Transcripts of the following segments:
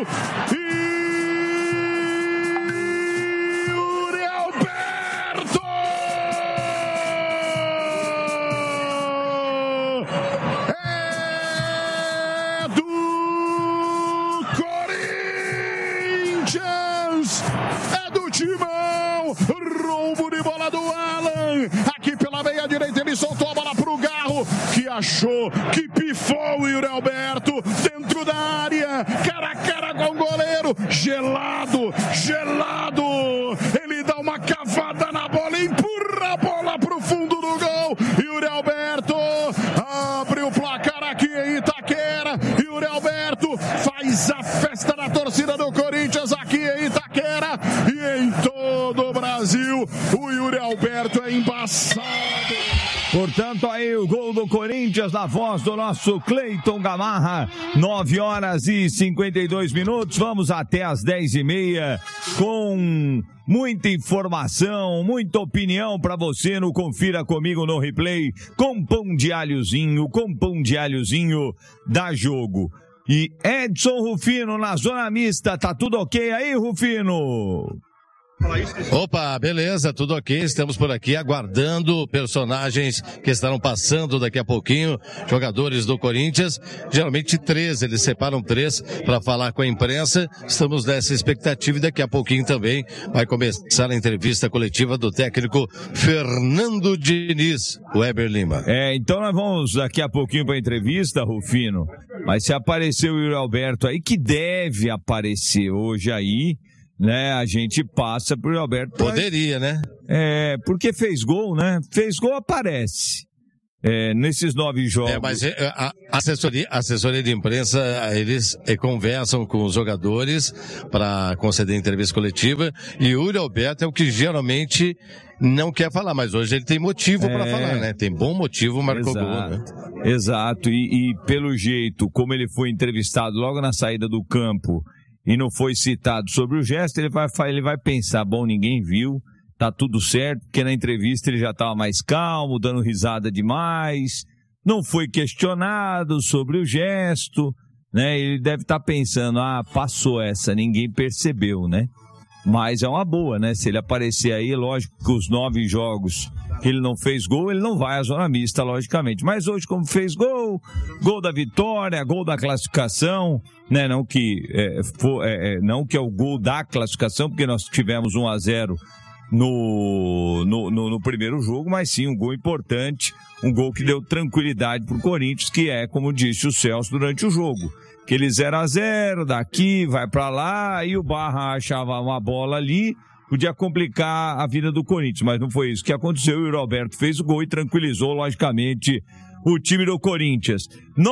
Achou que pifou o Yuri Alberto dentro da área, cara a cara com o goleiro, gelado, ele dá uma cavada na bola, empurra a bola pro fundo do gol, Yuri Alberto abre o placar aqui em Itaquera, Yuri Alberto faz a festa da torcida do Corinthians aqui em Itaquera e em todo o Brasil, o Yuri Alberto é embaçado. Portanto, aí o gol do Corinthians na voz do nosso Cleiton Gamarra, 9h52. Vamos até as 10h30 com muita informação, muita opinião para você no Confira Comigo no Replay, com pão de alhozinho da Jogo. E Edson Rufino na zona mista, tá tudo ok aí, Rufino? Opa, beleza, tudo ok, estamos por aqui aguardando personagens que estarão passando daqui a pouquinho, jogadores do Corinthians, geralmente 3, eles separam 3 para falar com a imprensa, estamos nessa expectativa e daqui a pouquinho também vai começar a entrevista coletiva do técnico Fernando Diniz, Weber Lima. Então nós vamos daqui a pouquinho para a entrevista, Rufino, mas se apareceu o Yuri Alberto aí, que deve aparecer hoje aí, né, a gente passa pro Alberto. Poderia, né? Porque fez gol, né? Fez gol, aparece. Nesses 9 jogos. Mas a assessoria de imprensa, eles conversam com os jogadores para conceder entrevista coletiva e o Yuri Alberto é o que geralmente não quer falar, mas hoje ele tem motivo para falar, né? Tem bom motivo, marcou gol, né? Exato, e pelo jeito, como ele foi entrevistado logo na saída do campo, e não foi citado sobre o gesto, ele vai pensar, bom, ninguém viu, tá tudo certo, porque na entrevista ele já estava mais calmo, dando risada demais, não foi questionado sobre o gesto, né? Ele deve estar pensando, passou essa, ninguém percebeu, né? Mas é uma boa, né? Se ele aparecer aí, lógico que os 9 jogos que ele não fez gol, ele não vai à zona mista, logicamente. Mas hoje, como fez gol da vitória, gol da classificação, né? Não que é o gol da classificação, porque nós tivemos 1-0 no primeiro jogo, mas sim um gol importante, um gol que deu tranquilidade pro Corinthians, que é, como disse o Celso durante o jogo. Aquele 0-0, daqui, vai pra lá, e o Barra achava uma bola ali, podia complicar a vida do Corinthians, mas não foi isso que aconteceu, e o Roberto fez o gol e tranquilizou, logicamente, o time do Corinthians.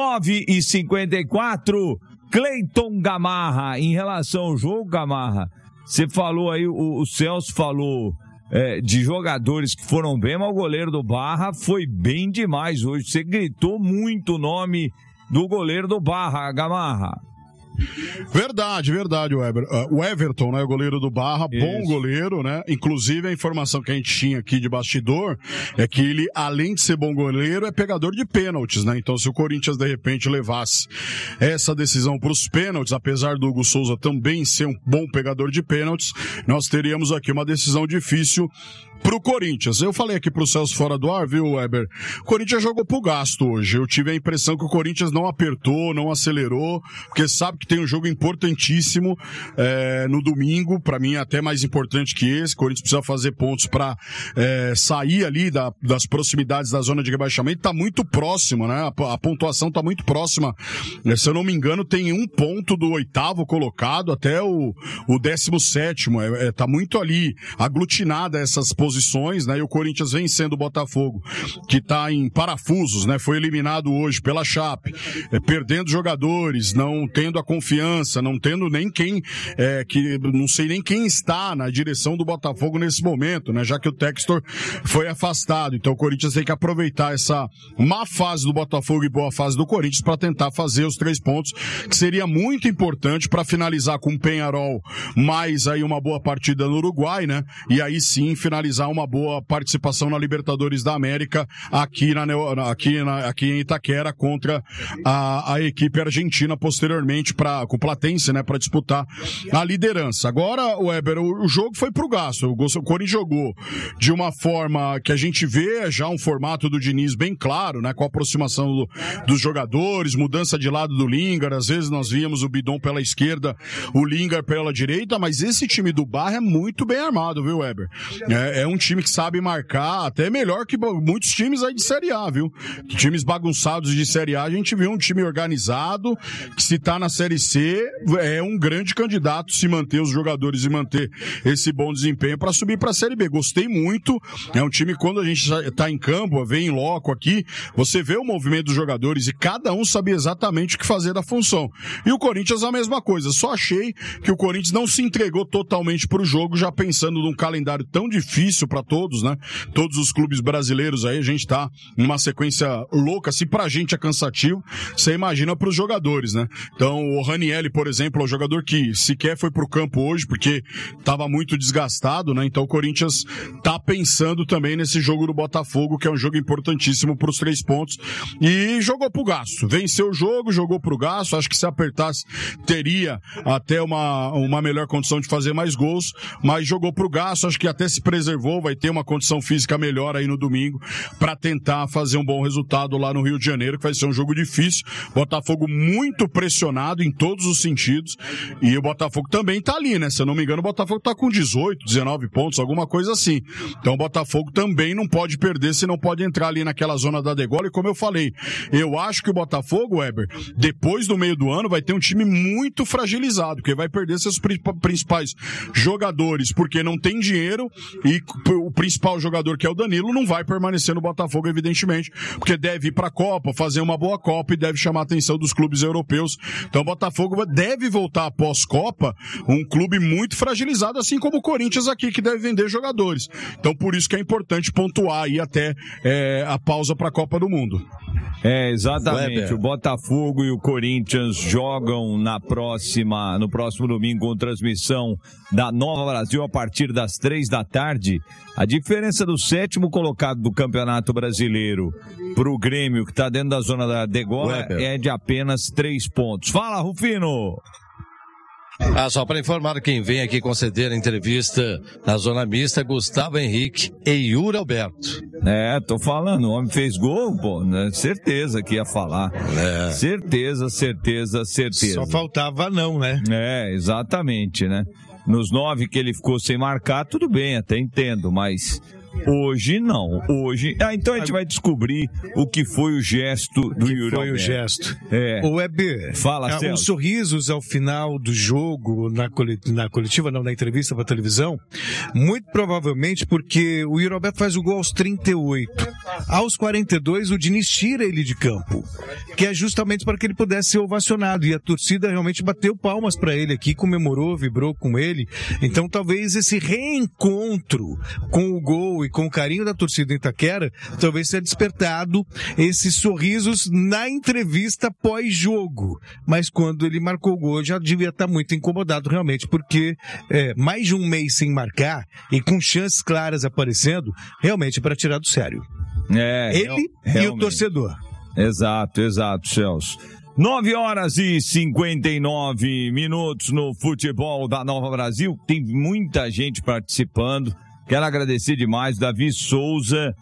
9h54, Cleiton Gamarra, em relação ao jogo, Gamarra, você falou aí, o Celso falou de jogadores que foram bem, mas o goleiro do Barra foi bem demais hoje, você gritou muito o nome do goleiro do Barra, Gamarra. Verdade, Weber. O Everton, né, o goleiro do Barra, bom goleiro, né? Inclusive a informação que a gente tinha aqui de bastidor é que ele, além de ser bom goleiro, é pegador de pênaltis, né? Então, se o Corinthians de repente levasse essa decisão para os pênaltis, apesar do Hugo Souza também ser um bom pegador de pênaltis, nós teríamos aqui uma decisão difícil pro Corinthians. Eu falei aqui pro Celso fora do ar, viu, Weber? O Corinthians jogou pro gasto hoje. Eu tive a impressão que o Corinthians não apertou, não acelerou, porque sabe que tem um jogo importantíssimo no domingo, pra mim até mais importante que esse. O Corinthians precisa fazer pontos pra sair ali das proximidades da zona de rebaixamento. Tá muito próximo, né? A pontuação tá muito próxima. Se eu não me engano, tem 1 ponto do 8º colocado até o 17º. Tá muito ali aglutinada essas posições, né? E o Corinthians vencendo o Botafogo, que tá em parafusos, né? Foi eliminado hoje pela Chape, perdendo jogadores, não tendo a confiança, não tendo nem quem, não sei nem quem está na direção do Botafogo nesse momento, né? Já que o Textor foi afastado. Então o Corinthians tem que aproveitar essa má fase do Botafogo e boa fase do Corinthians para tentar fazer os 3 pontos, que seria muito importante para finalizar com o Peñarol mais aí uma boa partida no Uruguai, né? E aí sim finalizar visar uma boa participação na Libertadores da América aqui em Itaquera contra a equipe argentina posteriormente com o Platense, né, para disputar a liderança. Agora, Weber, o jogo foi pro gasto. O Corinthians jogou de uma forma que a gente vê já um formato do Diniz bem claro, né, com a aproximação dos jogadores, mudança de lado do Lingard, às vezes nós víamos o Bidon pela esquerda, o Lingard pela direita, mas esse time do Barra é muito bem armado, viu, Weber? É um time que sabe marcar, até melhor que muitos times aí de Série A, viu? Times bagunçados de Série A, a gente viu um time organizado, que se tá na Série C, é um grande candidato se manter os jogadores e manter esse bom desempenho para subir para a Série B. Gostei muito, é um time, quando a gente tá em campo, vem em loco aqui, você vê o movimento dos jogadores e cada um sabia exatamente o que fazer da função. E o Corinthians a mesma coisa, só achei que o Corinthians não se entregou totalmente pro jogo, já pensando num calendário tão difícil para todos, né? Todos os clubes brasileiros aí, a gente tá numa sequência louca, se pra gente é cansativo, você imagina pros jogadores, né? Então, o Ranieri, por exemplo, é um jogador que sequer foi pro campo hoje, porque tava muito desgastado, né? Então, o Corinthians tá pensando também nesse jogo do Botafogo, que é um jogo importantíssimo pros 3 pontos, e jogou pro gasto. Venceu o jogo, jogou pro gasto, acho que se apertasse, teria até uma melhor condição de fazer mais gols, mas jogou pro gasto, acho que até se preservou, vai ter uma condição física melhor aí no domingo, para tentar fazer um bom resultado lá no Rio de Janeiro, que vai ser um jogo difícil. Botafogo muito pressionado em todos os sentidos, e o Botafogo também tá ali, né? Se eu não me engano, o Botafogo tá com 18, 19 pontos, alguma coisa assim. Então o Botafogo também não pode perder, se não pode entrar ali naquela zona da degola, e como eu falei, eu acho que o Botafogo, Weber, depois do meio do ano, vai ter um time muito fragilizado, porque vai perder seus principais jogadores, porque não tem dinheiro, e o principal jogador, que é o Danilo, não vai permanecer no Botafogo, evidentemente, porque deve ir pra Copa, fazer uma boa Copa, e deve chamar a atenção dos clubes europeus. Então o Botafogo deve voltar após Copa um clube muito fragilizado, assim como o Corinthians aqui, que deve vender jogadores. Então por isso que é importante pontuar aí até a pausa pra Copa do Mundo. Exatamente. Weber. O Botafogo e o Corinthians jogam no próximo domingo, com transmissão da Nova Brasil a partir das 15h. A diferença do 7º colocado do Campeonato Brasileiro pro Grêmio, que está dentro da zona da degola, é de apenas 3 pontos. Fala, Rufino! Só para informar quem vem aqui conceder a entrevista na zona mista, Gustavo Henrique e Yuri Alberto. Tô falando, o homem fez gol, pô, né? Certeza que ia falar. Certeza. Só faltava não, né? Exatamente, né? Nos 9 que ele ficou sem marcar, tudo bem, até entendo, mas hoje não. Então a gente vai descobrir o que foi o gesto do Yuri Alberto. Foi o gesto. O Weber, fala, os sorrisos ao final do jogo, na coletiva, não, na entrevista para televisão, muito provavelmente porque o Yuri Alberto faz o gol aos 38. Aos 42, o Diniz tira ele de campo, que é justamente para que ele pudesse ser ovacionado, e a torcida realmente bateu palmas para ele aqui, comemorou, vibrou com ele. Então talvez esse reencontro com o gol e com o carinho da torcida em Itaquera, talvez tenha despertado esses sorrisos na entrevista pós-jogo. Mas quando ele marcou o gol, já devia estar muito incomodado realmente, porque mais de um mês sem marcar e com chances claras aparecendo, realmente para tirar do sério. Ele e o torcedor. Exato, Celso. 9h59 no futebol da Nova Brasil. Tem muita gente participando. Quero agradecer demais. Davi Souza.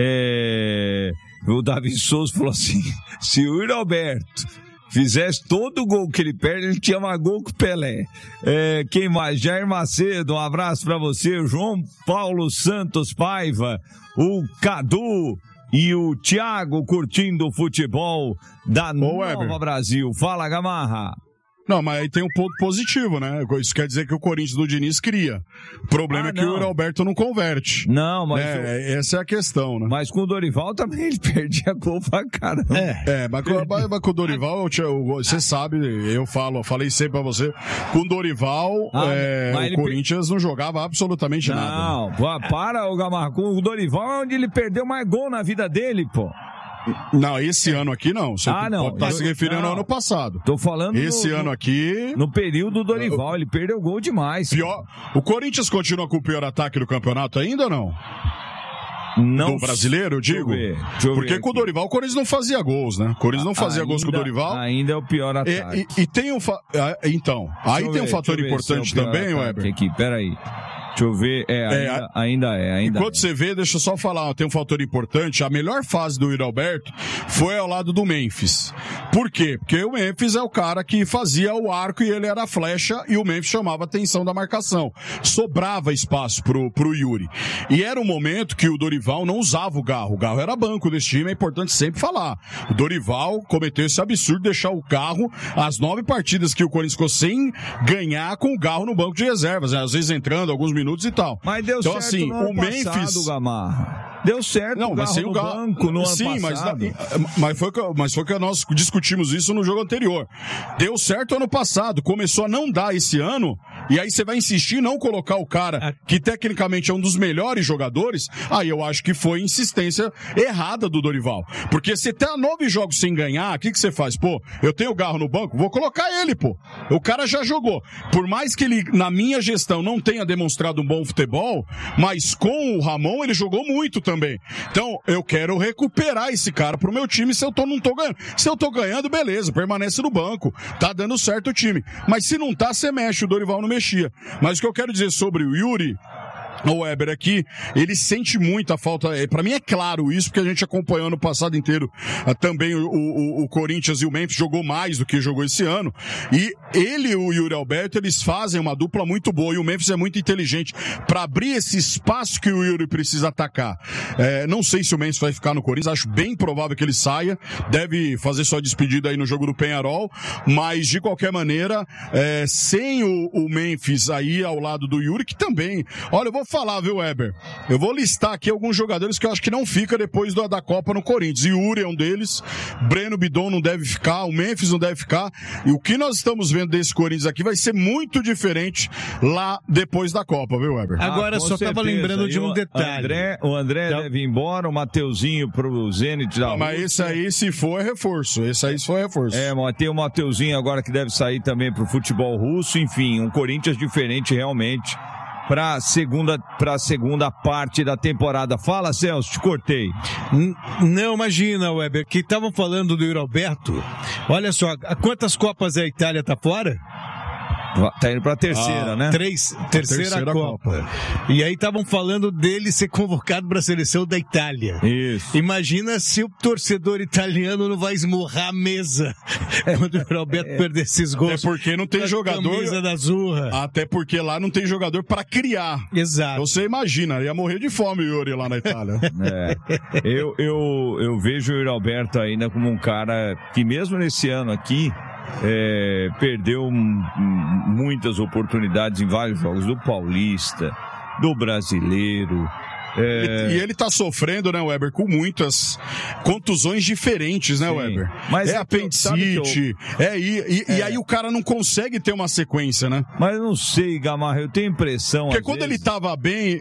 O Davi Souza falou assim: se o Yuri Alberto fizesse todo o gol que ele perde, ele tinha mais gol que o Pelé. Quem mais? Jair Macedo, um abraço pra você. O João Paulo Santos Paiva, o Cadu e o Thiago curtindo o futebol da Nova Brasil. Fala, Gamarra. Não, mas aí tem um ponto positivo, né? Isso quer dizer que o Corinthians do Diniz cria. O problema é que o Yuri Alberto não converte. Não, mas... essa é a questão, né? Mas com o Dorival também ele perdia gol pra caramba. Mas com o Dorival, você sabe, falei sempre pra você, com o Dorival, o Corinthians não jogava absolutamente nada. Não, para, o Gamarra, com o Dorival é onde ele perdeu mais gol na vida dele, pô. Não, esse ano aqui não. Você não. Pode estar se referindo ao ano passado. Tô falando esse ano aqui... No período do Dorival, ele perdeu gol demais. Pior. O Corinthians continua com o pior ataque do campeonato ainda ou não? Não, do brasileiro, eu digo? Deixa eu Porque ver com o Dorival, o Corinthians não fazia gols, né? O Corinthians não fazia gols com o Dorival. Ainda é o pior ataque. E tem um... Então, aí tem um fator importante também, Weber. Aqui, peraí. Deixa eu ver, ainda é. Enquanto você vê, deixa eu só falar, tem um fator importante, a melhor fase do Yuri Alberto foi ao lado do Memphis. Por quê? Porque o Memphis é o cara que fazia o arco e ele era a flecha e o Memphis chamava a atenção da marcação. Sobrava espaço pro Yuri. E era um momento que o Dorival não usava o Garro era banco desse time, é importante sempre falar. O Dorival cometeu esse absurdo de deixar o Garro, as 9 partidas que o Corinthians ficou sem ganhar com o Garro no banco de reservas, né? Às vezes entrando alguns minutos e tal. Mas deu então, certo assim, no ano o Memphis... passado, Gamarra. Deu certo não, mas sem o banco no ano passado. Mas foi que nós discutimos isso no jogo anterior. Deu certo ano passado, começou a não dar esse ano, e aí você vai insistir em não colocar o cara que tecnicamente é um dos melhores jogadores, aí eu acho que foi insistência errada do Dorival. Porque você tá 9 jogos sem ganhar, o que você faz? Pô, eu tenho o Garro no banco, vou colocar ele, pô. O cara já jogou. Por mais que ele, na minha gestão, não tenha demonstrado um bom futebol, mas com o Ramon ele jogou muito também. Então, eu quero recuperar esse cara pro meu time se eu não tô ganhando. Se eu tô ganhando, beleza, permanece no banco. Tá dando certo o time. Mas se não tá, você mexe. O Dorival não mexia. Mas o que eu quero dizer sobre o Yuri... O Weber aqui, ele sente muito a falta, pra mim é claro isso, porque a gente acompanhou no passado inteiro também o Corinthians e o Memphis jogou mais do que jogou esse ano, e ele e o Yuri Alberto, eles fazem uma dupla muito boa, e o Memphis é muito inteligente pra abrir esse espaço que o Yuri precisa atacar. Não sei se o Memphis vai ficar no Corinthians, acho bem provável que ele saia, deve fazer sua despedida aí no jogo do Penharol, mas de qualquer maneira, sem o Memphis aí ao lado do Yuri, que também, olha, eu vou falar, viu, Weber? Eu vou listar aqui alguns jogadores que eu acho que não fica depois da Copa no Corinthians. Yuri é um deles, Breno Bidon não deve ficar, o Memphis não deve ficar. E o que nós estamos vendo desse Corinthians aqui vai ser muito diferente lá depois da Copa, viu, Weber? Agora, só certeza. tava lembrando de um detalhe. O André deve ir embora, o Mateuzinho pro Zenit da Mas esse aí, se for, é reforço. Esse aí, se for, é reforço. Mas tem o Mateuzinho agora que deve sair também pro futebol russo. Enfim, um Corinthians diferente realmente para a segunda parte da temporada. Fala, Celso, te cortei. Não, imagina, Weber, que estavam falando do Yuri Alberto. Olha só, quantas Copas a Itália tá fora? Tá indo pra terceira, né? Terceira Copa. E aí estavam falando dele ser convocado pra seleção da Itália. Isso. Imagina se o torcedor italiano não vai esmurrar a mesa quando o Roberto perder esses gols. É porque não tem jogador. Camisa da Zurra. Até porque lá não tem jogador pra criar. Exato. Você imagina, ia morrer de fome o Yuri lá na Itália. Eu vejo o Yuri Alberto ainda como um cara que mesmo nesse ano aqui perdeu muitas oportunidades em vários jogos do Paulista, do Brasileiro. E ele tá sofrendo, né, Weber, com muitas contusões diferentes, né, Weber? Mas apendicite, e aí o cara não consegue ter uma sequência, né? Mas eu não sei, Gamarra, eu tenho impressão. Porque quando ele tava bem,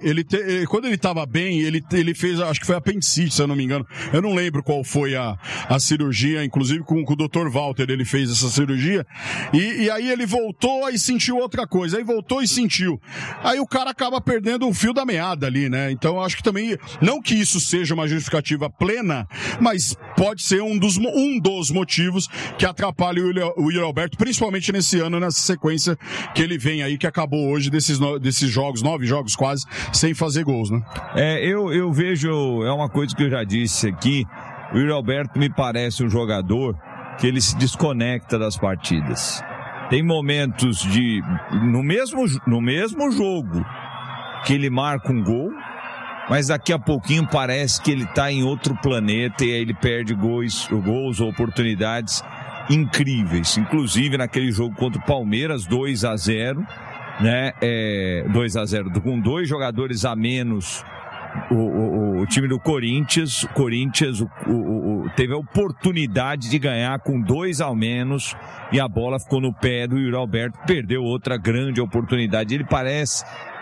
ele fez, acho que foi apendicite, se eu não me engano. Eu não lembro qual foi a cirurgia, inclusive com o Dr. Walter ele fez essa cirurgia. E aí ele voltou e sentiu outra coisa. Aí voltou e sentiu. Aí o cara acaba perdendo o fio da meada ali, né? Então acho que também, não que isso seja uma justificativa plena, mas pode ser um dos motivos que atrapalha o Yuri Alberto, principalmente nesse ano, nessa sequência que ele vem aí, que acabou hoje desses jogos, 9 jogos quase, sem fazer gols, né? Eu vejo, é uma coisa que eu já disse aqui, o Yuri Alberto me parece um jogador que ele se desconecta das partidas. Tem momentos no mesmo jogo que ele marca um gol, mas daqui a pouquinho parece que ele tá em outro planeta e aí ele perde gols ou oportunidades incríveis. Inclusive naquele jogo contra o Palmeiras, 2-0, né? 2-0, com 2 jogadores a menos. O time do Corinthians teve a oportunidade de ganhar com 2 ao menos e a bola ficou no pé do Yuri Alberto, perdeu outra grande oportunidade. Ele parece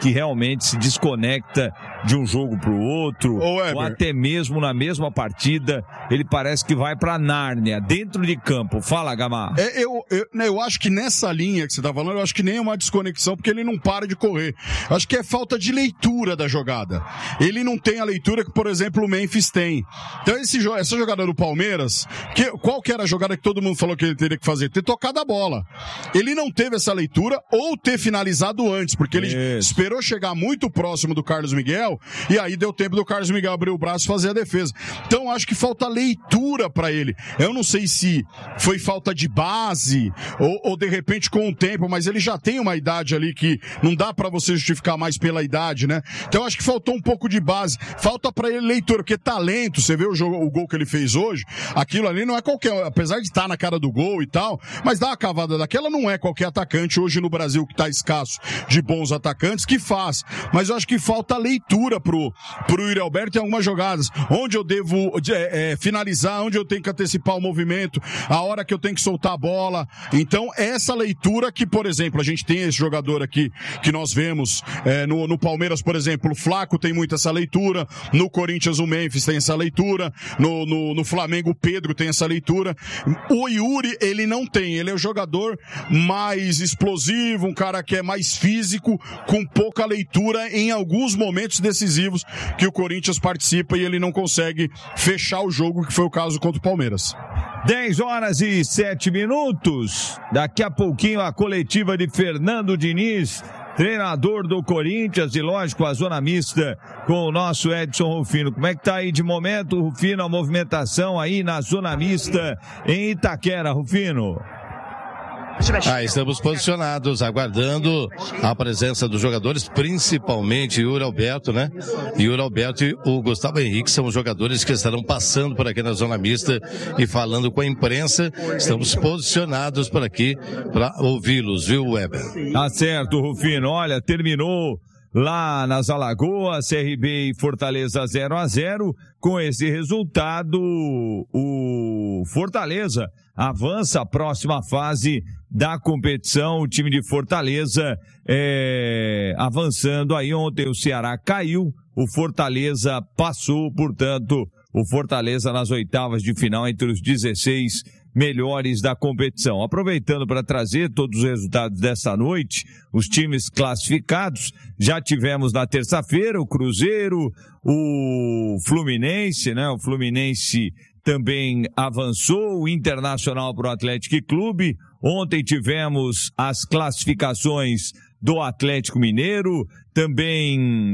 que realmente se desconecta de um jogo para o outro, ou até mesmo na mesma partida, ele parece que vai para Nárnia, dentro de campo. Fala, Gamar. Eu acho que nessa linha que você tá falando, eu acho que nem é uma desconexão, porque ele não para de correr. Acho que é falta de leitura da jogada. Ele não tem a leitura que, por exemplo, o Memphis tem. Então, essa jogada do Palmeiras, qual que era a jogada que todo mundo falou que ele teria que fazer? Ter tocado a bola. Ele não teve essa leitura ou ter finalizado antes, porque ele esperou chegar muito próximo do Carlos Miguel e aí deu tempo do Carlos Miguel abrir o braço e fazer a defesa. Então acho que falta leitura para ele. Eu não sei se foi falta de base ou de repente com o tempo, mas ele já tem uma idade ali que não dá para você justificar mais pela idade, né? Então acho que faltou um pouco de base. Falta para ele leitura, porque talento, você vê o gol que ele fez hoje, aquilo ali não é qualquer, apesar de estar na cara do gol e tal, mas dá uma cavada daquela, não é qualquer atacante hoje no Brasil que tá escasso de bons atacantes que faz. Mas eu acho que falta leitura pro Yuri Alberto em algumas jogadas. Onde eu devo finalizar, onde eu tenho que antecipar o movimento, a hora que eu tenho que soltar a bola. Então, essa leitura que, por exemplo, a gente tem esse jogador aqui que nós vemos no Palmeiras, por exemplo, o Flaco tem muito essa leitura, no Corinthians o Memphis tem essa leitura, no Flamengo o Pedro tem essa leitura. O Yuri, ele não tem, ele é o jogador mais explosivo, um cara que é mais físico, com pouca leitura em alguns momentos decisivos que o Corinthians participa e ele não consegue fechar o jogo, que foi o caso contra o Palmeiras. 10h07. Daqui a pouquinho a coletiva de Fernando Diniz, treinador do Corinthians, e lógico a zona mista com o nosso Edson Rufino. Como é que tá aí de momento, Rufino, a movimentação aí na zona mista em Itaquera, Rufino? Estamos posicionados, aguardando a presença dos jogadores, principalmente Yuri Alberto, né? Yuri Alberto e o Gustavo Henrique são os jogadores que estarão passando por aqui na zona mista e falando com a imprensa. Estamos posicionados por aqui para ouvi-los, viu, Weber? Tá certo, Rufino. Olha, terminou lá nas Alagoas, CRB e Fortaleza 0-0. Com esse resultado, o Fortaleza avança à próxima fase da competição. O time de Fortaleza avançando aí. Ontem o Ceará caiu, o Fortaleza passou, portanto, o Fortaleza nas oitavas de final entre os 16 melhores da competição. Aproveitando para trazer todos os resultados dessa noite, os times classificados, já tivemos na terça-feira o Cruzeiro, o Fluminense, né? O Fluminense também avançou, o Internacional para o Atlético Clube. Ontem tivemos as classificações do Atlético Mineiro, também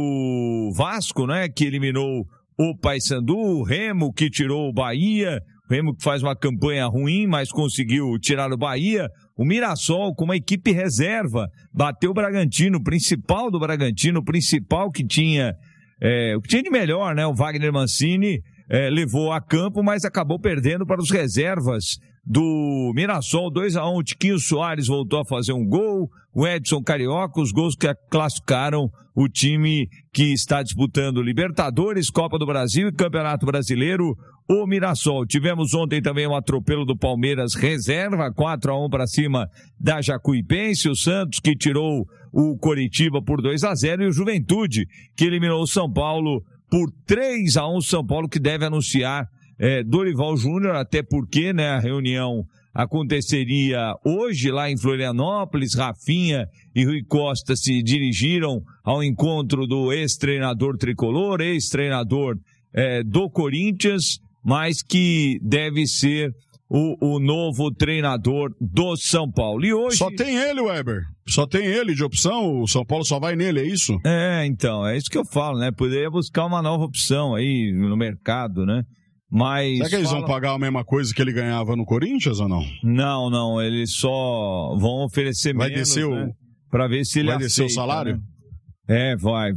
do Vasco, né? Que eliminou o Paysandu, o Remo que tirou o Bahia, o Remo que faz uma campanha ruim, mas conseguiu tirar o Bahia. O Mirassol, com uma equipe reserva, bateu o Bragantino, o principal do Bragantino, o principal que tinha, o que tinha de melhor, né? O Wagner Mancini levou a campo, mas acabou perdendo para os reservas do Mirassol, 2-1. O Tiquinho Soares voltou a fazer um gol, o Edson Carioca, os gols que classificaram o time que está disputando Libertadores, Copa do Brasil e Campeonato Brasileiro, o Mirassol. Tivemos ontem também um atropelo do Palmeiras reserva, 4-1 para cima da Jacuipense, o Santos que tirou o Coritiba por 2-0 e o Juventude que eliminou o São Paulo por 3-1, São Paulo que deve anunciar Dorival Júnior, até porque, né, a reunião aconteceria hoje lá em Florianópolis. Rafinha e Rui Costa se dirigiram ao encontro do ex-treinador tricolor, ex-treinador do Corinthians, mas que deve ser o novo treinador do São Paulo. E hoje... Só tem ele, Weber. Só tem ele de opção, o São Paulo só vai nele, é isso? Então, é isso que eu falo, né? Poderia buscar uma nova opção aí no mercado, né? Mas será que eles vão pagar a mesma coisa que ele ganhava no Corinthians ou não? Não, eles só vão oferecer menos, descer né? Pra ver se ele vai descer o salário? Né?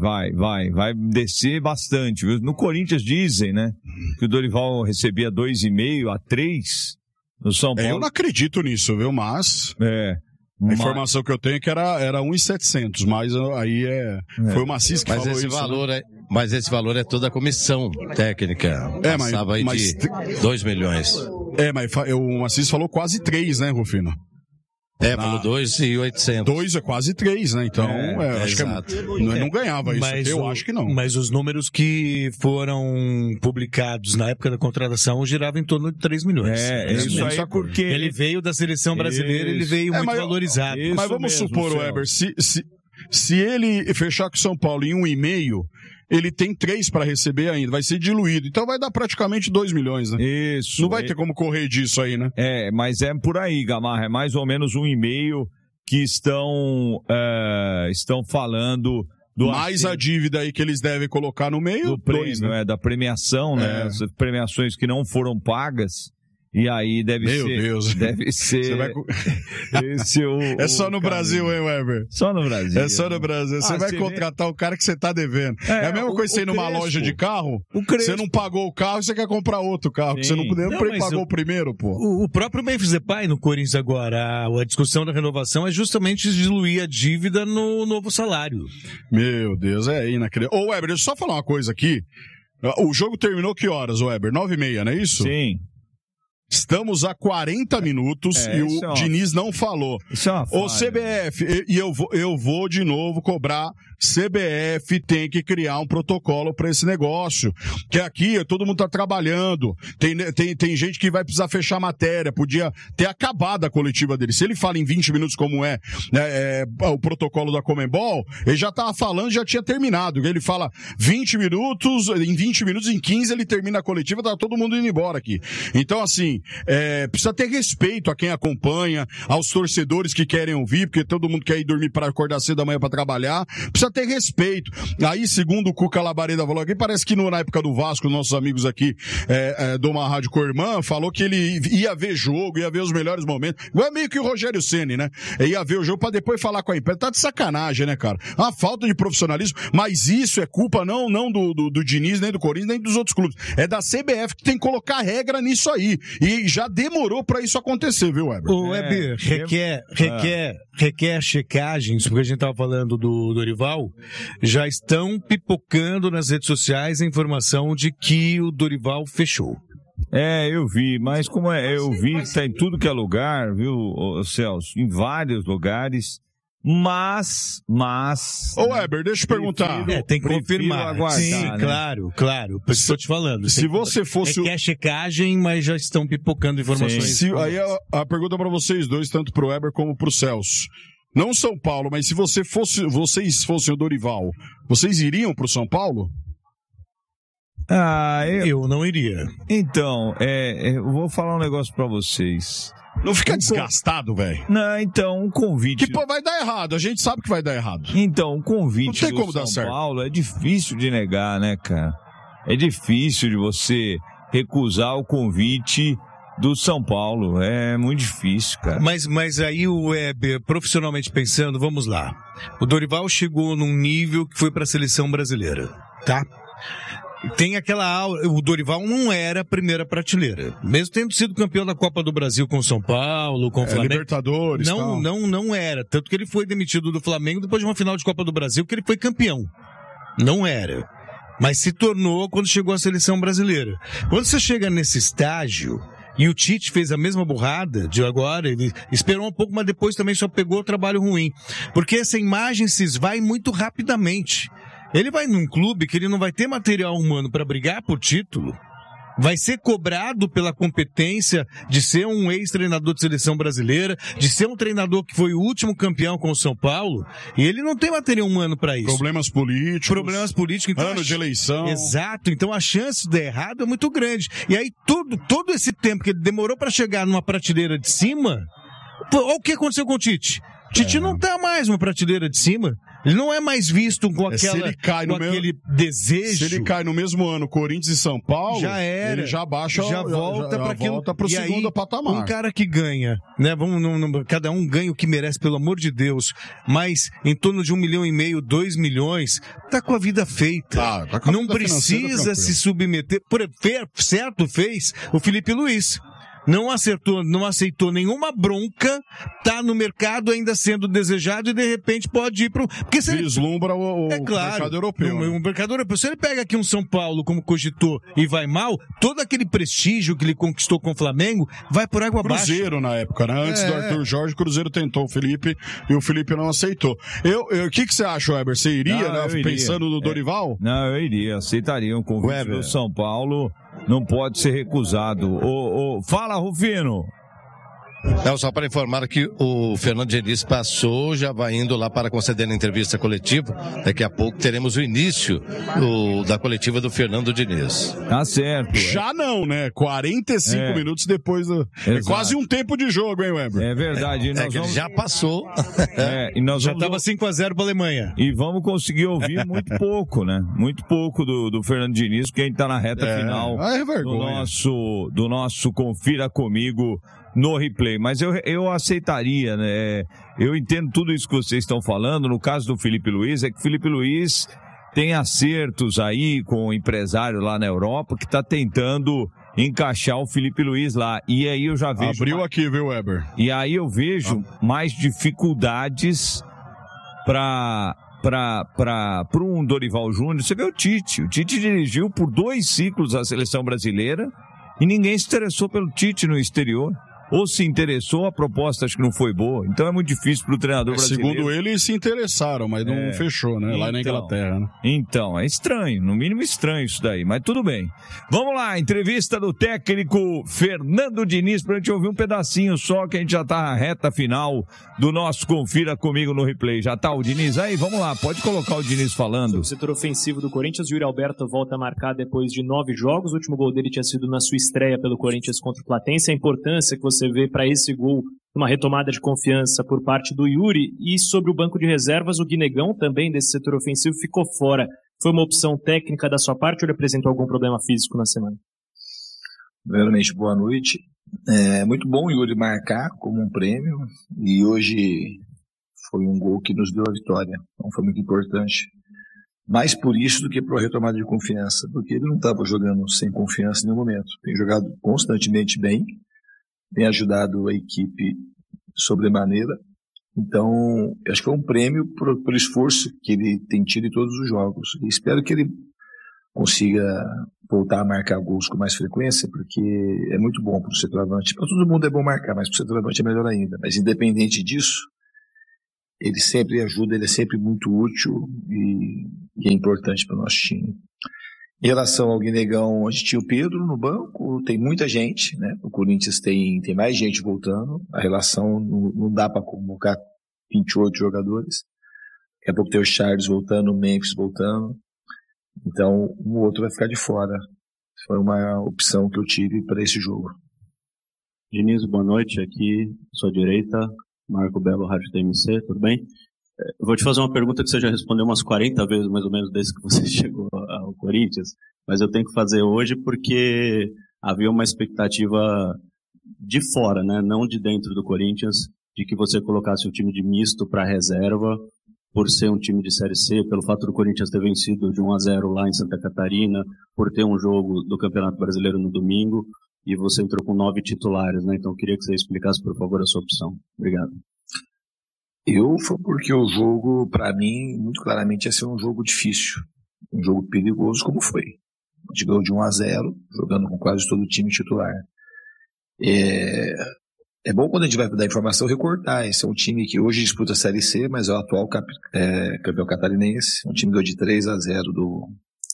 Vai descer bastante. No Corinthians dizem, né, que o Dorival recebia 2,5 a 3 no São Paulo. Eu não acredito nisso, viu, mas... A informação que eu tenho é que era 1.700, mas aí foi o Macis que falou esse isso. Valor, né? Mas esse valor é toda a comissão técnica. Passava aí de 2 milhões. Mas o Macis falou quase 3, né, Rufino? Falou 2.800. 2 é quase 3, né? Então, acho exato. que não ganhava isso. Eu acho que não. Mas os números que foram publicados na época da contratação giravam em torno de 3 milhões. Isso aí é porque... Ele veio da seleção brasileira, ele veio muito valorizado. Mas vamos supor, Weber, se ele fechar com o São Paulo em 1,5... ele tem 3 para receber ainda, vai ser diluído. Então vai dar praticamente 2 milhões, né? Isso. Não vai ter como correr disso aí, né? Mas é por aí, Gamarra. É mais ou menos 1,5 que estão falando do mais a dívida aí que eles devem colocar no meio. Do prêmio, 2, né? Da premiação, né? As premiações que não foram pagas. E aí deve ser. Você vai... É só no Brasil, hein, Weber? Só no Brasil. É só no Brasil. Você vai contratar o cara que você tá devendo. É a mesma coisa você ir numa loja de carro, você não pagou o carro e você quer comprar outro carro. Você não pagou o primeiro, pô. O próprio Memphis Depay no Corinthians agora, a discussão da renovação é justamente diluir a dívida no novo salário. Meu Deus, é inacreditável. Ô, Weber, deixa eu só falar uma coisa aqui. O jogo terminou que horas, Weber? 9h30, não é isso? Sim. Estamos a 40 minutos e o Diniz não falou. Ô, CBF, e eu vou de novo cobrar. CBF tem que criar um protocolo para esse negócio. Que aqui todo mundo tá trabalhando. Tem gente que vai precisar fechar matéria. Podia ter acabado a coletiva dele. Se ele fala em 20 minutos como o protocolo da Conmebol, ele já tava falando, já tinha terminado. Ele fala 20 minutos, em 20 minutos, em 15 ele termina a coletiva, tá todo mundo indo embora aqui. Então, assim, precisa ter respeito a quem acompanha, aos torcedores que querem ouvir, porque todo mundo quer ir dormir para acordar cedo da manhã para trabalhar. Precisa ter respeito. Aí, segundo o Cuca Labareda falou aqui, parece que na época do Vasco, nossos amigos aqui do uma rádio com a irmã, falou que ele ia ver jogo, ia ver os melhores momentos. É meio que o Rogério Ceni, né? Ia ver o jogo pra depois falar com a imprensa. Tá de sacanagem, né, cara? Uma falta de profissionalismo, mas isso é culpa não do Diniz, nem do Corinthians, nem dos outros clubes. É da CBF que tem que colocar regra nisso aí. E já demorou pra isso acontecer, viu, Weber? O Weber requer checagens, porque a gente tava falando do Dorival, já estão pipocando nas redes sociais a informação de que o Dorival fechou. Eu vi, mas eu vi que tá em tudo que é lugar, viu, Celso? Em vários lugares. Mas... Ô, Weber, deixa eu perguntar. Tem que confirmar. Aguardar, sim, né? claro. Estou te falando. Se você fosse... Quer checagem, mas já estão pipocando informações. Aí a pergunta para vocês dois, tanto pro Weber como pro Celso. Não São Paulo, mas se vocês fossem o Dorival, vocês iriam pro São Paulo? Eu não iria. Então, eu vou falar um negócio pra vocês. Não fica desgastado, velho. Não, então, um convite... Que vai dar errado, a gente sabe que vai dar errado. Então, um convite não tem como do dar São certo. Paulo é difícil de negar, né, cara? É difícil de você recusar o convite do São Paulo, é muito difícil, cara. Mas aí o Weber, profissionalmente pensando, vamos lá. O Dorival chegou num nível que foi para a seleção brasileira, tá? Tem aquela aula, o Dorival não era a primeira prateleira. Mesmo tendo sido campeão da Copa do Brasil com o São Paulo, com o Flamengo. Libertadores, não era. Tanto que ele foi demitido do Flamengo depois de uma final de Copa do Brasil, que ele foi campeão. Não era. Mas se tornou quando chegou à seleção brasileira. Quando você chega nesse estágio, e o Tite fez a mesma burrada de agora, ele esperou um pouco, mas depois também só pegou o trabalho ruim. Porque essa imagem se esvai muito rapidamente. Ele vai num clube que ele não vai ter material humano para brigar por título, vai ser cobrado pela competência de ser um ex-treinador de seleção brasileira, de ser um treinador que foi o último campeão com o São Paulo, e ele não tem material humano para isso. Problemas políticos. Então, ano de eleição. Exato, então a chance de dar errado é muito grande. E aí todo esse tempo que ele demorou para chegar numa prateleira de cima, olha o que aconteceu com o Tite. Tite não tá mais uma prateleira de cima. Ele não é mais visto com aquele desejo. Se ele cai no mesmo ano, Corinthians e São Paulo, já era. Ele já baixa, já volta para aquilo. Volta pro segundo patamar. Um cara que ganha, né? Cada um ganha o que merece, pelo amor de Deus. Mas em torno de 1,5 milhão, 2 milhões, tá com a vida feita. Não precisa se submeter. Certo fez o Felipe Luiz. não aceitou nenhuma bronca, tá no mercado ainda sendo desejado e de repente pode ir pro... Porque se vislumbra o mercado europeu. O mercado europeu. Se ele pega aqui um São Paulo como cogitou e vai mal, todo aquele prestígio que ele conquistou com o Flamengo vai por água abaixo. Cruzeiro na época, né? Antes do Arthur Jorge, o Cruzeiro tentou o Felipe e o Felipe não aceitou. O que você acha, Weber? Você iria, né? Pensando no Dorival? Não, eu iria. Aceitaria um convite do São Paulo. Não pode ser recusado. Fala, Rufino. Não, só para informar que o Fernando Diniz passou, já vai indo lá para conceder a entrevista coletiva. Daqui a pouco teremos o início da coletiva do Fernando Diniz. Tá certo. Já não, né? 45 minutos depois do... É quase um tempo de jogo, hein, Weber? É verdade. Ele já passou. E nós já estava 5-0 para a Alemanha. E vamos conseguir ouvir muito pouco, né? Muito pouco do Fernando Diniz, porque a gente está na reta final do nosso Confira Comigo no replay, mas eu aceitaria, né? Eu entendo tudo isso que vocês estão falando. No caso do Felipe Luiz, é que o Felipe Luiz tem acertos aí com o empresário lá na Europa que está tentando encaixar o Felipe Luiz lá. E aí eu já vejo... Abriu aqui, viu, Weber? E aí eu vejo mais dificuldades para um Dorival Júnior. Você vê o Tite dirigiu por 2 ciclos a seleção brasileira e ninguém se interessou pelo Tite no exterior. Ou se interessou, a proposta acho que não foi boa. Então é muito difícil para o treinador brasileiro. Segundo ele, se interessaram, mas não fechou, né? Lá na Inglaterra, né? Então, é estranho, no mínimo estranho isso daí, mas tudo bem. Vamos lá, entrevista do técnico Fernando Diniz, pra gente ouvir um pedacinho só, que a gente já tá na reta final do nosso Confira Comigo no Replay. Já tá o Diniz aí? Vamos lá, pode colocar o Diniz falando. O setor ofensivo do Corinthians, Yuri Alberto volta a marcar depois de 9 jogos. O último gol dele tinha sido na sua estreia pelo Corinthians contra o Platense. A importância que você vê para esse gol, uma retomada de confiança por parte do Yuri. E sobre o banco de reservas, o Guinegão, também desse setor ofensivo, ficou fora. Foi uma opção técnica da sua parte ou ele apresentou algum problema físico na semana? Primeiramente, boa noite. É muito bom o Yuri marcar como um prêmio e hoje foi um gol que nos deu a vitória. Então foi muito importante. Mais por isso do que por retomada de confiança, porque ele não estava jogando sem confiança em nenhum momento. Tem jogado constantemente bem, tem ajudado a equipe sobremaneira. Então, acho que é um prêmio pelo esforço que ele tem tido em todos os jogos. E espero que ele consiga voltar a marcar gols com mais frequência, porque é muito bom para o centroavante. Para todo mundo é bom marcar, mas para o centroavante é melhor ainda. Mas independente disso, ele sempre ajuda, ele é sempre muito útil e é importante para o nosso time. Em relação ao Guinegão, a gente tinha o Pedro no banco, tem muita gente, né? O Corinthians tem mais gente voltando, a relação não dá para convocar 28 jogadores. Daqui a pouco tem o Charles voltando, o Memphis voltando, então o outro vai ficar de fora. Foi uma opção que eu tive para esse jogo. Diniz, boa noite, aqui à sua direita, Marco Belo, Rádio TMC, tudo bem? Eu vou te fazer uma pergunta que você já respondeu umas 40 vezes, mais ou menos, desde que você chegou ao Corinthians, mas eu tenho que fazer hoje porque havia uma expectativa de fora, né, não de dentro do Corinthians, de que você colocasse um time de misto para reserva, por ser um time de Série C, pelo fato do Corinthians ter vencido de 1-0 lá em Santa Catarina, por ter um jogo do Campeonato Brasileiro no domingo, e você entrou com 9 titulares, né, então eu queria que você explicasse, por favor, a sua opção. Obrigado. Foi porque o jogo, para mim, muito claramente ia ser um jogo difícil, um jogo perigoso, como foi. A gente ganhou de 1-0, jogando com quase todo o time titular. É bom quando a gente vai dar informação recortar. Esse é um time que hoje disputa a Série C, mas é o atual campeão catarinense. Um time que ganhou de 3-0 do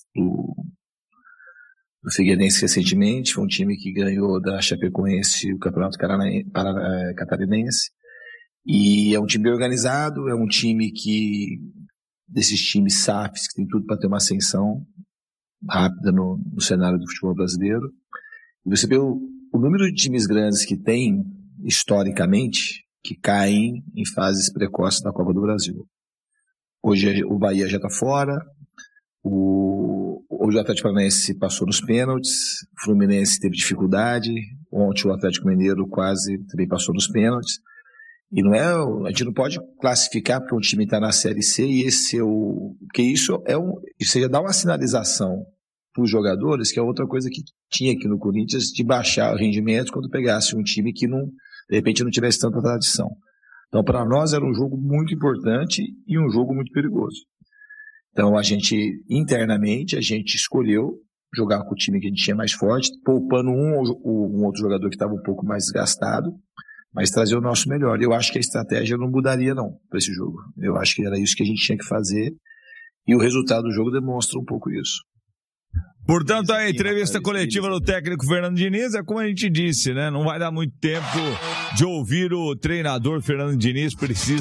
Figueirense recentemente. Foi um time que ganhou da Chapecoense o campeonato catarinense. E é um time bem organizado, é um time desses times SAFs, que tem tudo para ter uma ascensão rápida no cenário do futebol brasileiro. E você vê o número de times grandes que tem, historicamente, que caem em fases precoces da Copa do Brasil. Hoje o Bahia já está fora, hoje o Atlético Paranaense passou nos pênaltis, o Fluminense teve dificuldade, ontem o Atlético Mineiro quase também passou nos pênaltis. E a gente não pode classificar porque um time está na Série C e esse porque isso já dá uma sinalização para os jogadores, que é outra coisa que tinha aqui no Corinthians, de baixar o rendimento quando pegasse um time que não, de repente não tivesse tanta tradição. Então, para nós era um jogo muito importante e um jogo muito perigoso. Então, internamente, a gente escolheu jogar com o time que a gente tinha mais forte, poupando um outro jogador que estava um pouco mais desgastado, mas trazer o nosso melhor. Eu acho que a estratégia não mudaria não para esse jogo. Eu acho que era isso que a gente tinha que fazer e o resultado do jogo demonstra um pouco isso. Portanto, a entrevista coletiva do técnico Fernando Diniz é como a gente disse, né? Não vai dar muito tempo de ouvir o treinador Fernando Diniz,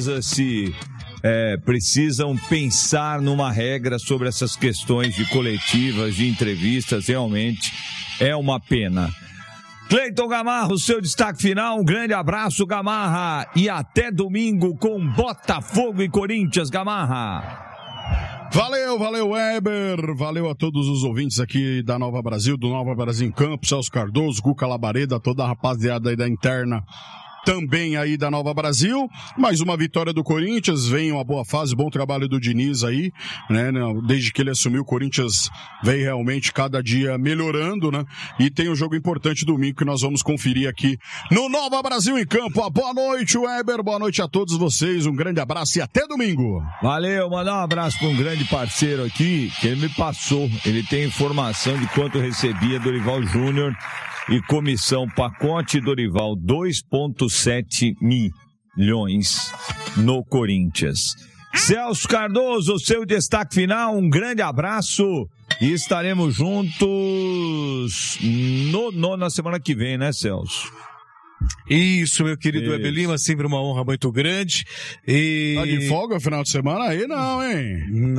precisam pensar numa regra sobre essas questões de coletivas, de entrevistas, realmente é uma pena. Cleiton Gamarra, o seu destaque final, um grande abraço, Gamarra, e até domingo com Botafogo e Corinthians, Gamarra. Valeu, Weber, valeu a todos os ouvintes aqui da Nova Brasil, do Nova Brasil em Campo, Celso Cardoso, Guca Labareda, toda a rapaziada aí da interna, também aí da Nova Brasil. Mais uma vitória do Corinthians, vem uma boa fase, bom trabalho do Diniz aí, né? Desde que ele assumiu, o Corinthians vem realmente cada dia melhorando, né? E tem um jogo importante domingo que nós vamos conferir aqui no Nova Brasil em Campo. Boa noite, Weber, boa noite a todos vocês, um grande abraço e até domingo. Valeu, mandar um abraço para um grande parceiro aqui, que ele me passou, ele tem informação de quanto recebia Dorival Júnior e comissão pacote Dorival 2,7 milhões no Corinthians. Celso Cardoso, seu destaque final, um grande abraço e estaremos juntos na semana que vem, né, Celso? Isso, meu querido Weber Lima, sempre uma honra muito grande. E... Tá de folga no final de semana aí não, hein?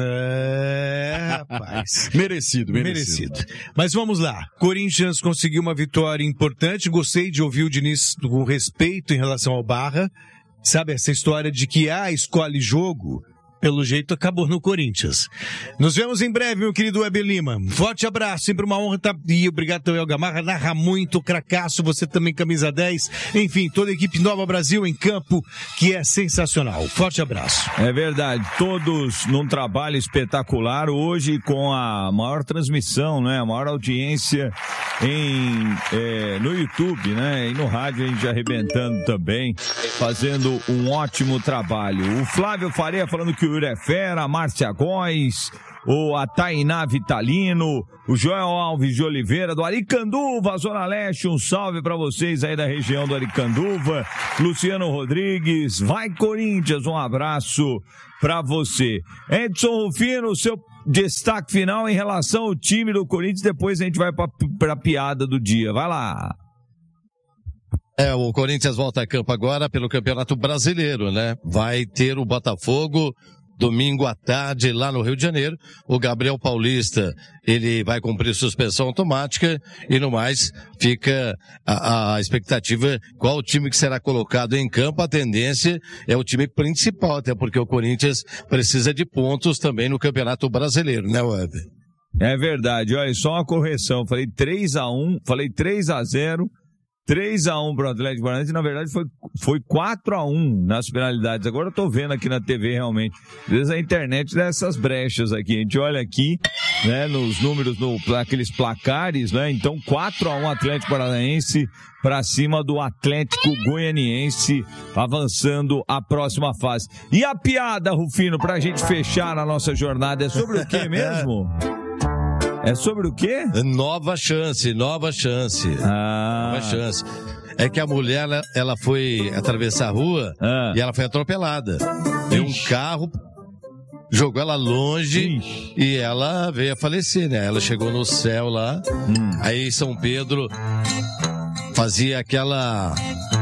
Rapaz. Merecido. Mas vamos lá. Corinthians conseguiu uma vitória importante. Gostei de ouvir o Diniz com respeito em relação ao Barra. Sabe, essa história de que escolhe jogo, pelo jeito acabou no Corinthians. Nos vemos em breve, meu querido Weber Lima. Forte abraço, sempre uma honra estar e obrigado também ao Gamarra, narra muito, cracaço, você também camisa 10, enfim, toda a equipe Nova Brasil em campo, que é sensacional. Forte abraço. É verdade, todos num trabalho espetacular, hoje com a maior transmissão, né, a maior audiência no YouTube, né, e no rádio a gente arrebentando também, fazendo um ótimo trabalho. O Flávio Faria falando que o Yuri é fera, a Márcia Góes, a Tainá Vitalino, o Joel Alves de Oliveira, do Aricanduva, Zona Leste, um salve pra vocês aí da região do Aricanduva, Luciano Rodrigues, vai Corinthians, um abraço pra você. Edson Rufino, seu destaque final em relação ao time do Corinthians, depois a gente vai pra piada do dia, vai lá. O Corinthians volta a campo agora pelo Campeonato Brasileiro, né? Vai ter o Botafogo domingo à tarde lá no Rio de Janeiro. O Gabriel Paulista, ele vai cumprir suspensão automática e no mais fica a expectativa qual o time que será colocado em campo. A tendência é o time principal, até porque o Corinthians precisa de pontos também no Campeonato Brasileiro, né, Weber? É verdade, olha, só uma correção, falei 3-1, falei 3-0, 3-1 pro Atlético Paranaense, na verdade foi 4-1 nas penalidades. Agora eu tô vendo aqui na TV realmente. Às vezes a internet dá essas brechas aqui. A gente olha aqui, né, nos números, aqueles placares, né? Então 4-1 Atlético Paranaense pra cima do Atlético Goianiense, avançando a próxima fase. E a piada, Rufino, pra gente fechar a nossa jornada, é sobre o quê mesmo? É sobre o quê? Nova chance. Nova chance. É que a mulher, ela foi atravessar a rua e ela foi atropelada. E um carro jogou ela longe e ela veio a falecer, né? Ela chegou no céu lá. Aí São Pedro fazia aquela...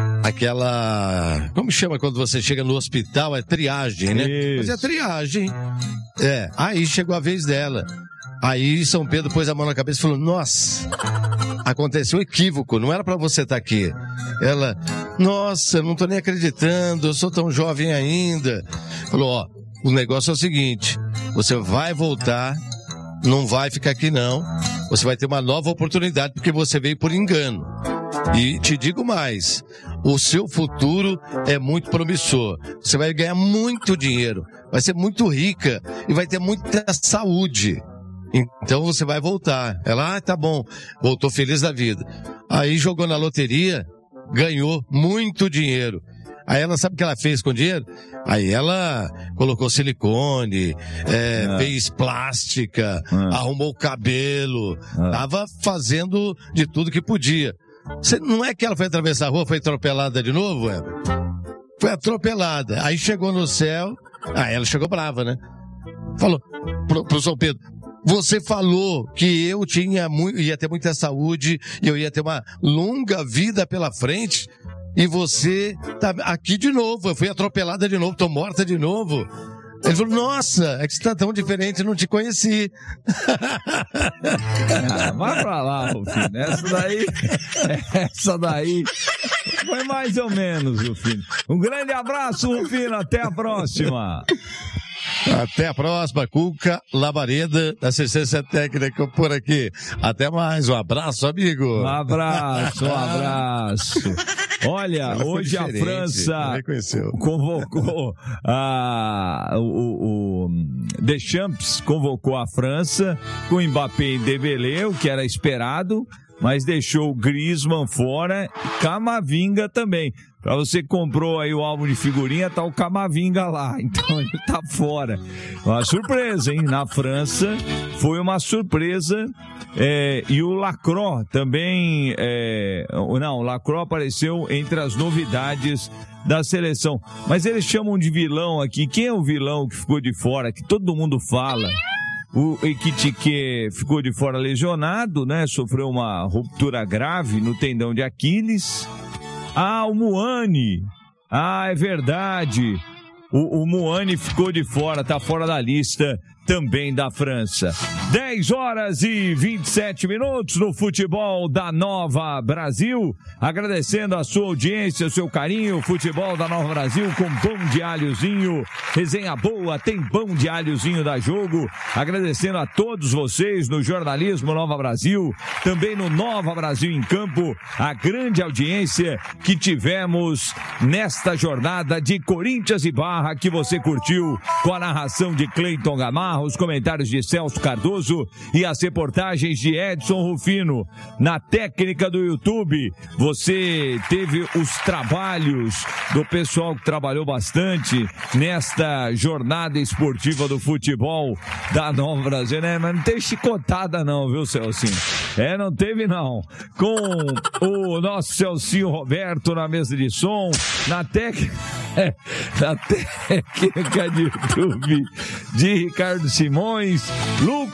Como chama quando você chega no hospital? É triagem, né? Fazia triagem. Aí chegou a vez dela. Aí São Pedro pôs a mão na cabeça e falou: nossa, aconteceu um equívoco, não era pra você estar aqui. Ela: nossa, não tô nem acreditando, eu sou tão jovem ainda. Falou: o negócio é o seguinte, você vai voltar, não vai ficar aqui não, você vai ter uma nova oportunidade porque você veio por engano. E te digo mais, o seu futuro é muito promissor. Você vai ganhar muito dinheiro, vai ser muito rica e vai ter muita saúde. então você vai voltar. Ela, tá bom. Voltou feliz da vida. Aí jogou na loteria, ganhou muito dinheiro. Aí ela sabe o que ela fez com o dinheiro? Aí ela colocou silicone, fez plástica, arrumou o cabelo, tava fazendo de tudo que podia. Não é que ela foi atravessar a rua, foi atropelada de novo, Foi atropelada. Aí chegou no céu, aí ela chegou brava, né? Falou pro São Pedro, você falou que eu ia ter muita saúde, e eu ia ter uma longa vida pela frente, e você tá aqui de novo, eu fui atropelada de novo, tô morta de novo. Ele falou, nossa, é que você tá tão diferente, não te conheci. Vai pra lá, Rufino. Essa daí foi mais ou menos, Rufino. Um grande abraço, Rufino, até a próxima. Até a próxima, Cuca Labareda, assistência técnica por aqui. Até mais, um abraço, amigo. Um abraço. Olha, hoje a França convocou o Deschamps convocou a França com Mbappé e Dembélé, o que era esperado, mas deixou o Griezmann fora e Camavinga também. Pra você que comprou aí o álbum de figurinha, tá o Camavinga lá, então ele tá fora. Uma surpresa, hein? Na França foi uma surpresa. E o Lacroix também. O Lacroix apareceu entre as novidades da seleção. Mas eles chamam de vilão aqui. Quem é o vilão que ficou de fora? Que todo mundo fala. O Ekitike ficou de fora lesionado, né? Sofreu uma ruptura grave no tendão de Aquiles. O Muani. É verdade. O Muani ficou de fora, tá fora da lista também da França. 10h27 no futebol da Nova Brasil. Agradecendo a sua audiência, o seu carinho. Futebol da Nova Brasil com pão de alhozinho. Resenha boa, tem pão de alhozinho da Jogo. Agradecendo a todos vocês no Jornalismo Nova Brasil. Também no Nova Brasil em Campo. A grande audiência que tivemos nesta jornada de Corinthians e Barra, que você curtiu com a narração de Cleiton Gamarra, os comentários de Celso Cardoso e as reportagens de Edson Rufino. Na técnica do YouTube, você teve os trabalhos do pessoal que trabalhou bastante nesta jornada esportiva do futebol da Nova Brasil, né? Mas não tem chicotada não, viu, Celcinho? Não teve não. Com o nosso Celcinho Roberto na mesa de som, na técnica de YouTube de Ricardo Simões, Lucas